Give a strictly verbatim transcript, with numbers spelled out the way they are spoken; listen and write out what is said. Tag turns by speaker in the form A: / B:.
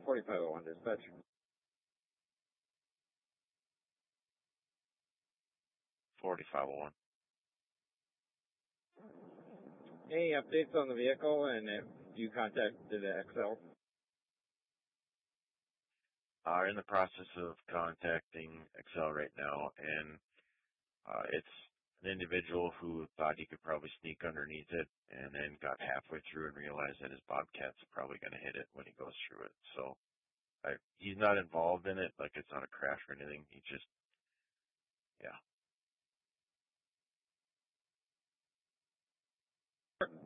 A: forty-five oh one dispatch.
B: forty-five oh one.
A: Any updates on the vehicle and if you contacted the X L?
B: Are in the process of contacting X L right now, and uh, it's an individual who thought he could probably sneak underneath it and then got halfway through and realized that his Bobcat's probably going to hit it when he goes through it. So I, he's not involved in it, like it's not a crash or anything. He just, yeah.